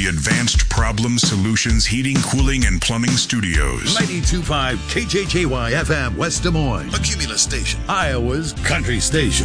the Advanced Problem Solutions Heating, Cooling, and Plumbing Studios. 92.5 KJJY FM, West Des Moines. A Cumulus station. Iowa's country station.